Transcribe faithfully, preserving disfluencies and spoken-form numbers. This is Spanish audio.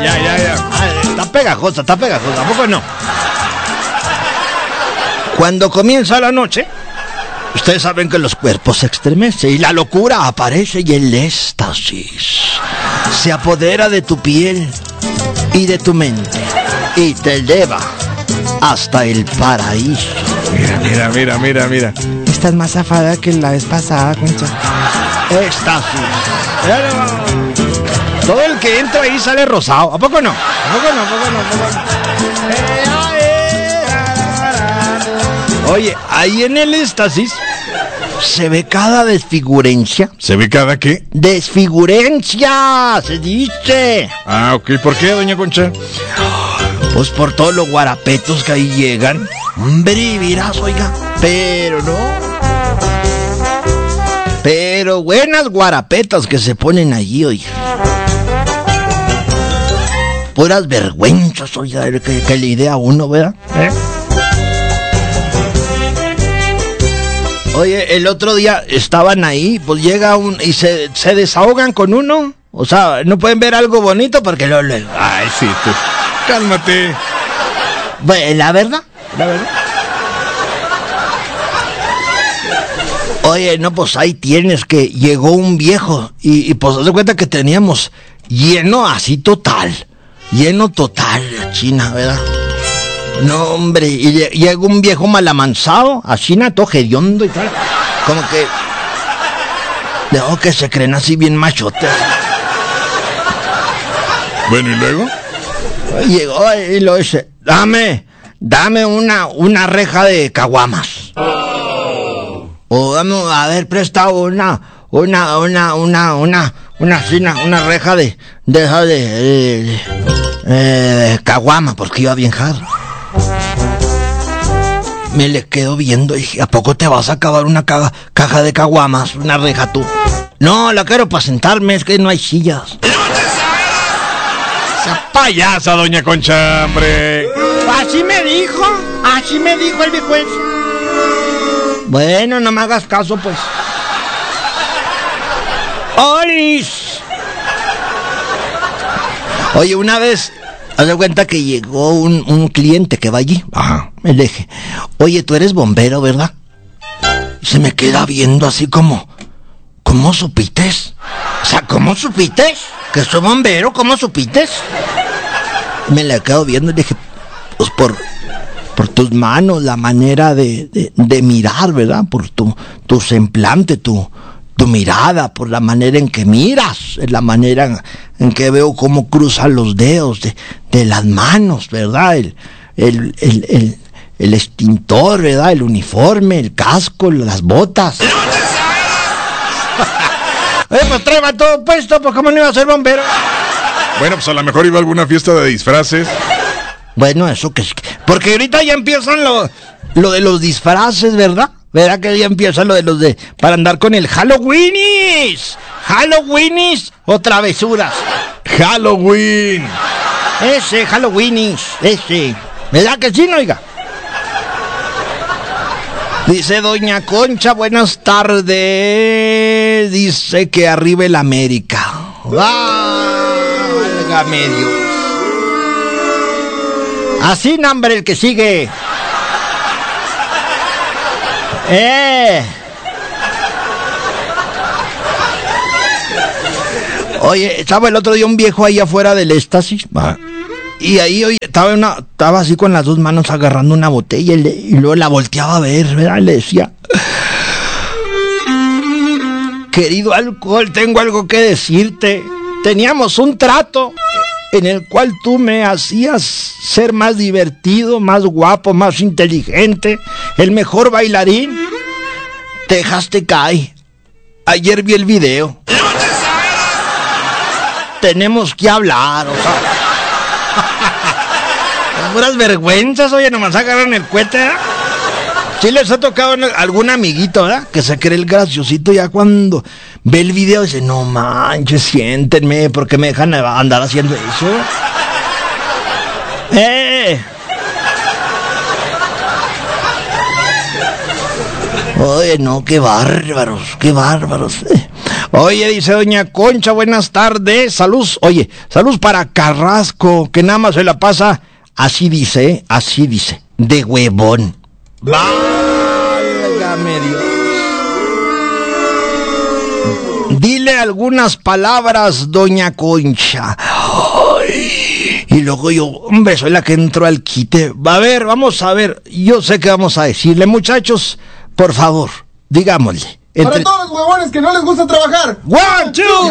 ya, ya, ya. Ay, está pegajosa, está pegajosa, ¿tampoco no? Cuando comienza la noche, ustedes saben que los cuerpos se estremecen y la locura aparece y el éxtasis se apodera de tu piel y de tu mente y te eleva hasta el paraíso. Mira, mira, mira, mira, mira. Estás más zafada que la vez pasada, Concha. Éxtasis. Todo el que entra ahí sale rosado. ¿A poco no? ¿A poco no? ¿A poco no? ¿A poco no? Oye, ahí en el éxtasis se ve cada desfigurencia. ¿Se ve cada qué? Desfigurencia, se dice. Ah, ok. ¿Por qué, doña Concha? Pues por todos los guarapetos que ahí llegan. Hombre, verás, oiga. Pero no. Pero buenas guarapetas que se ponen allí, oiga. Puras vergüenzas, oiga, que, que le idea a uno, ¿verdad? ¿Eh? Oye, el otro día estaban ahí, pues llega un y se, se desahogan con uno. O sea, no pueden ver algo bonito porque lo... lo... Ay, sí, tú. Cálmate. Bueno, la verdad, la verdad. Oye, no, pues ahí tienes que llegó un viejo y, y pues haz de cuenta que teníamos lleno así total, lleno total la China, ¿verdad? No, hombre, y llega un viejo malamansado, así todo hediondo y tal, como que... No, que se creen así bien machotes. Bueno, ¿y luego? Llegó y lo dice, dame, dame una, una reja de caguamas. Oh. O dame, a ver, presta una, una, una, una, una, una, una, una reja de, de, de, de, de, de caguama, porque iba bien jarro. Me le quedo viendo y dije, ¿a poco te vas a acabar una caja, caja de caguamas, una reja tú? No, la quiero para sentarme, es que no hay sillas. Esa payasa, doña Concha, hombre. Así me dijo, así me dijo el viejo ese. Bueno, no me hagas caso, pues. ¡Olis! Oye, una vez, haz de cuenta que llegó un, un cliente que va allí. Ajá. Me le dije, oye, tú eres bombero, ¿verdad? Y se me queda viendo así como, ¿cómo supites? O sea, ¿cómo supites? Que soy bombero, ¿cómo supites? Me la quedo viendo y le dije, pues por, por tus manos, la manera de, de, de mirar, ¿verdad? Por tu, tu semblante, tu, tu mirada, por la manera en que miras, en la manera en, en que veo cómo cruzan los dedos de, de las manos, ¿verdad? El, el, el, el, el extintor, ¿verdad? El uniforme, el casco, las botas. Eh, pues traeba todo puesto, pues cómo no iba a ser bombero. Bueno, pues a lo mejor iba a alguna fiesta de disfraces. Bueno, eso que es... Porque ahorita ya empiezan lo, lo de los disfraces, ¿verdad? ¿Verdad que ya empieza lo de los de... para andar con el Halloweenis? Halloweenis o travesuras. Halloween. Ese, Halloweenis, ese. ¿Verdad que sí, no, oiga? Dice doña Concha, buenas tardes. Dice que arriba el América. Válgame Dios. Así, nombre, el que sigue. Eh. Oye, estaba el otro día un viejo ahí afuera del éxtasis. Ah. Y ahí, oye, estaba, una, estaba así con las dos manos agarrando una botella y, le, y luego la volteaba a ver, ¿verdad? Y le decía, querido alcohol, tengo algo que decirte. Teníamos un trato en el cual tú me hacías ser más divertido, más guapo, más inteligente, el mejor bailarín. Te dejaste caer. Ayer vi el video. Tenemos que hablar, o sea. Puras vergüenzas, oye, nomás agarran el cohete, ¿verdad? Sí les ha tocado algún amiguito, ¿verdad? Que se cree el graciosito ya cuando ve el video y dice, no manches, siéntenme, ¿por qué me dejan andar haciendo eso? ¡Eh! Oye, no, qué bárbaros, qué bárbaros. Oye, dice doña Concha, buenas tardes, salud. Oye, salud para Carrasco, que nada más se la pasa, así dice, ¿eh? Así dice, de huevón. Válgame Dios. Dile algunas palabras, doña Concha. Ay, y luego yo, hombre, soy la que entró al quite. A ver, vamos a ver, yo sé que vamos a decirle, muchachos, por favor, digámosle. Entre... Para todos los huevones que no les gusta trabajar. One, two,